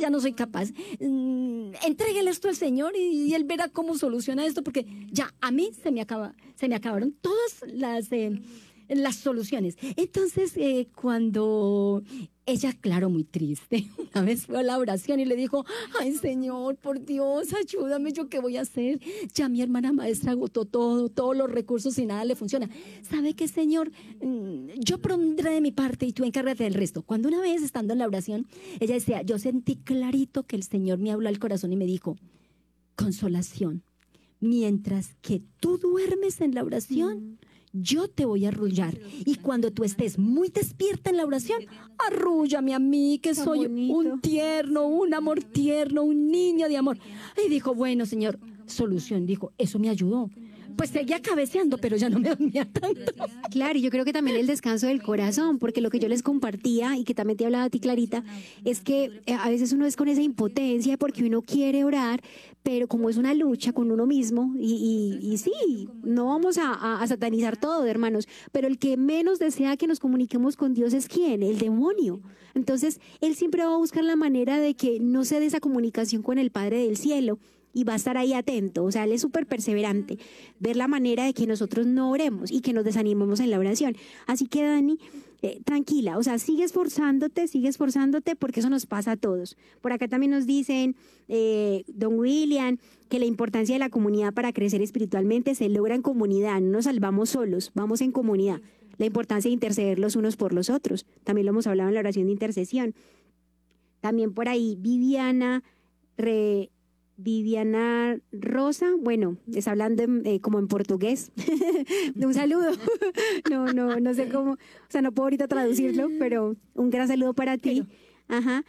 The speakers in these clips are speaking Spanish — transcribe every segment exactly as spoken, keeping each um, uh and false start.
ya no soy capaz. Mm, entréguele esto al Señor y, y Él verá cómo soluciona esto, porque ya a mí se me acaba, se me acabaron todas las, eh, las soluciones. Entonces, eh, cuando ella, claro, muy triste, una vez fue a la oración y le dijo, ay, Señor, por Dios, ayúdame, ¿yo qué voy a hacer? Ya mi hermana maestra agotó todo, todos los recursos y nada le funciona. ¿Sabe qué, Señor? Yo pondré de mi parte y tú encárgate del resto. Cuando una vez, estando en la oración, ella decía, yo sentí clarito que el Señor me habló al corazón y me dijo, consolación, mientras que tú duermes en la oración, mm. yo te voy a arrullar. Y cuando tú estés muy despierta en la oración, arrúllame a mí, que soy un tierno, un amor tierno, un niño de amor. Y dijo, bueno, Señor, solución. Dijo, eso me ayudó. Pues seguía cabeceando, pero ya no me dormía tanto. Claro, y yo creo que también el descanso del corazón, porque lo que yo les compartía y que también te hablaba a ti, Clarita, es que a veces uno es con esa impotencia porque uno quiere orar, pero como es una lucha con uno mismo, y, y, y sí, no vamos a, a, a satanizar todo, hermanos, pero el que menos desea que nos comuniquemos con Dios es ¿quién? El demonio. Entonces, él siempre va a buscar la manera de que no se dé esa comunicación con el Padre del cielo. Y va a estar ahí atento, o sea, él es súper perseverante, ver la manera de que nosotros no oremos y que nos desanimemos en la oración. Así que, Dani, eh, tranquila, o sea, sigue esforzándote, sigue esforzándote, porque eso nos pasa a todos. Por acá también nos dicen, eh, don William, que la importancia de la comunidad para crecer espiritualmente se logra en comunidad, no nos salvamos solos, vamos en comunidad. La importancia de interceder los unos por los otros, también lo hemos hablado en la oración de intercesión. También por ahí, Viviana, re... Viviana Rosa, bueno, está hablando en, eh, como en portugués. Un saludo. No, no, no sé cómo, o sea, no puedo ahorita traducirlo, pero un gran saludo para ti. Pero... Ajá.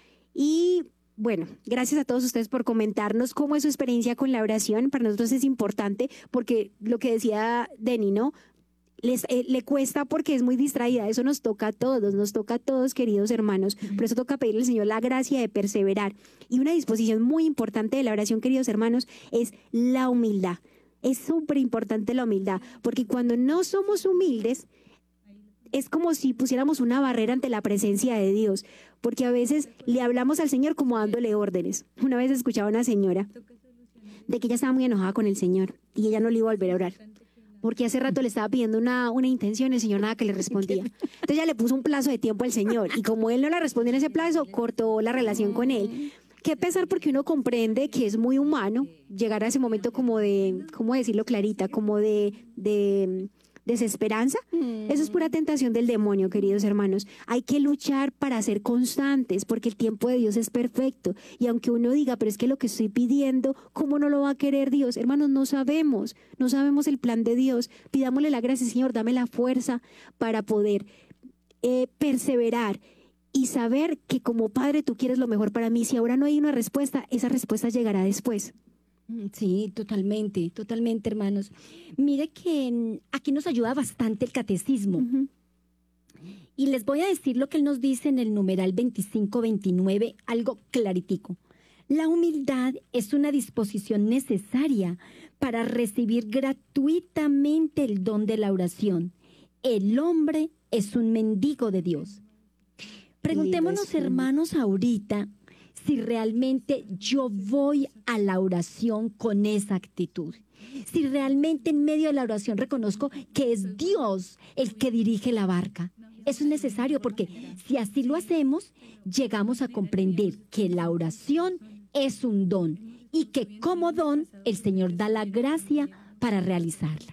Y bueno, gracias a todos ustedes por comentarnos cómo es su experiencia con la oración. Para nosotros es importante porque lo que decía Denny, ¿no? Les, eh, le cuesta porque es muy distraída. Eso nos toca a todos, nos toca a todos, queridos hermanos. Por eso toca pedirle al Señor la gracia de perseverar. Y una disposición muy importante de la oración, queridos hermanos, es la humildad. Es súper importante la humildad, porque cuando no somos humildes, es como si pusiéramos una barrera ante la presencia de Dios, porque a veces le hablamos al Señor como dándole órdenes. Una vez escuchaba a una señora de que ella estaba muy enojada con el Señor y ella no le iba a volver a orar, porque hace rato le estaba pidiendo una, una intención y el Señor nada que le respondía. Entonces ella le puso un plazo de tiempo al Señor y como él no le respondió en ese plazo, cortó la relación con él. Qué pesar, porque uno comprende que es muy humano llegar a ese momento como de, ¿cómo decirlo, Clarita? Como de, de desesperanza. Eso es pura tentación del demonio, queridos hermanos. Hay que luchar para ser constantes, porque el tiempo de Dios es perfecto. Y aunque uno diga, pero es que lo que estoy pidiendo, ¿cómo no lo va a querer Dios? Hermanos, no sabemos, no sabemos el plan de Dios. Pidámosle la gracia, Señor, dame la fuerza para poder eh, perseverar y saber que como Padre tú quieres lo mejor para mí. Si ahora no hay una respuesta, esa respuesta llegará después. Sí, totalmente, totalmente, hermanos. Mire que aquí nos ayuda bastante el catecismo. Uh-huh. Y les voy a decir lo que él nos dice en el numeral veinticinco veintinueve, algo claritico. La humildad es una disposición necesaria para recibir gratuitamente el don de la oración. El hombre es un mendigo de Dios. Preguntémonos, hermanos, ahorita si realmente yo voy a la oración con esa actitud. Si realmente en medio de la oración reconozco que es Dios el que dirige la barca. Eso es necesario, porque si así lo hacemos, llegamos a comprender que la oración es un don y que como don el Señor da la gracia para realizarla.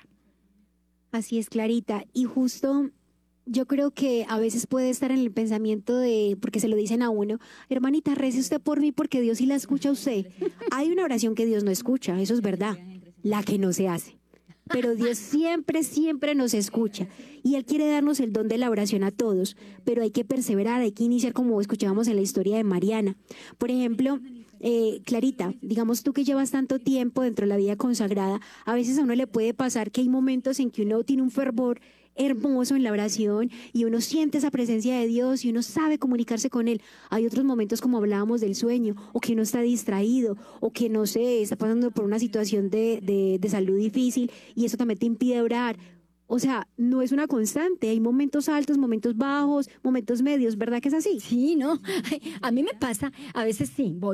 Así es, Clarita. Y justo yo creo que a veces puede estar en el pensamiento de, porque se lo dicen a uno, hermanita, rece usted por mí porque Dios sí la escucha a usted. Hay una oración que Dios no escucha, eso es verdad, la que no se hace. Pero Dios siempre, siempre nos escucha y Él quiere darnos el don de la oración a todos, pero hay que perseverar, hay que iniciar como escuchábamos en la historia de Mariana. Por ejemplo, eh, Clarita, digamos tú que llevas tanto tiempo dentro de la vida consagrada, a veces a uno le puede pasar que hay momentos en que uno tiene un fervor hermoso en la oración y uno siente esa presencia de Dios y uno sabe comunicarse con Él. Hay otros momentos, como hablábamos del sueño, o que uno está distraído, o que no sé, está pasando por una situación de, de, de salud difícil y eso también te impide orar. O sea, no es una constante, hay momentos altos, momentos bajos, momentos medios, ¿verdad que es así? Sí, no, a mí me pasa, a veces sí, voy